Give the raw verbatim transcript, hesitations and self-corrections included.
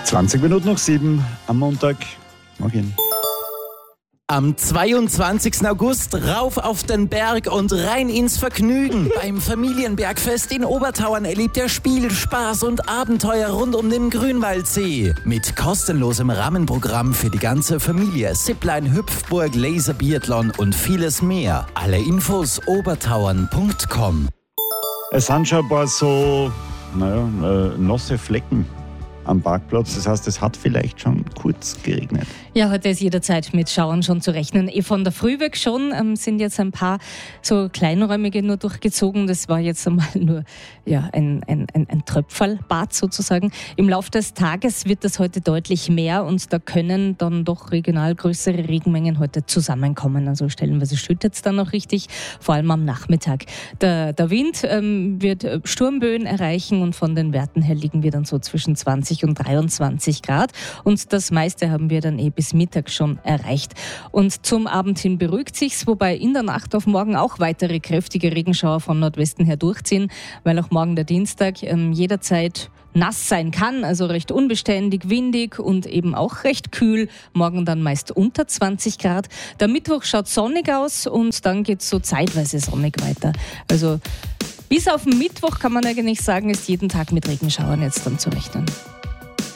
zwanzig Minuten nach sieben am Montag. Morgen. Am zweiundzwanzigsten August rauf auf den Berg und rein ins Vergnügen. Beim Familienbergfest in Obertauern erlebt ihr Spiel, Spaß und Abenteuer rund um den Grünwaldsee. Mit kostenlosem Rahmenprogramm für die ganze Familie, Zipline, Hüpfburg, Laserbiathlon und vieles mehr. Alle Infos obertauern punkt com. Es sind schon ein paar so, naja, äh, nasse Flecken am Parkplatz. Das heißt, es hat vielleicht schon kurz geregnet. Ja, heute ist jederzeit mit Schauern schon zu rechnen. Eh von der Früh weg schon ähm, sind jetzt ein paar so kleinräumige nur durchgezogen. Das war jetzt einmal nur ja, ein, ein, ein, ein Tröpferlbad sozusagen. Im Laufe des Tages wird das heute deutlich mehr und da können dann doch regional größere Regenmengen heute zusammenkommen. Also stellenweise schüttet es dann noch richtig, vor allem am Nachmittag. Der, der Wind ähm, wird Sturmböen erreichen und von den Werten her liegen wir dann so zwischen zwanzig und dreiundzwanzig Grad und das meiste haben wir dann eh bis Mittag schon erreicht. Und zum Abend hin beruhigt sich's, wobei in der Nacht auf morgen auch weitere kräftige Regenschauer von Nordwesten her durchziehen, weil auch morgen der Dienstag ähm, jederzeit nass sein kann, also recht unbeständig, windig und eben auch recht kühl. Morgen dann meist unter zwanzig Grad. Der Mittwoch schaut sonnig aus und dann geht's so zeitweise sonnig weiter. Also bis auf den Mittwoch kann man eigentlich sagen, ist jeden Tag mit Regenschauern jetzt dann zu rechnen.